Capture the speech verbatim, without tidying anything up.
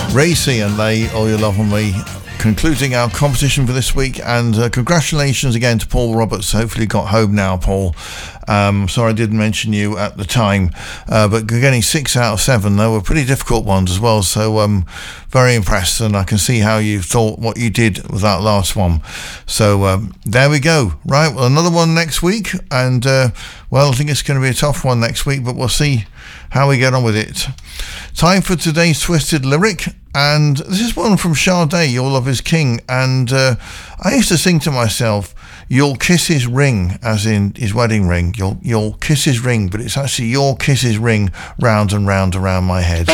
Racy and Lay All Your Love on Me, concluding our competition for this week. And uh, congratulations again to Paul Roberts. Hopefully you got home now, Paul. Um, sorry I didn't mention you at the time, uh, but getting six out of seven, they were pretty difficult ones as well, so um, very impressed, and I can see how you thought what you did with that last one. So um, there we go. Right, well, another one next week, and uh, well, I think it's going to be a tough one next week, but we'll see how we get on with it. Time for today's Twisted Lyric, and this is one from Sade, Your Love Is King, and uh, I used to sing to myself, you'll kiss his ring, as in his wedding ring, you'll, you'll kiss his ring, but it's actually your kiss his ring round and round around my head.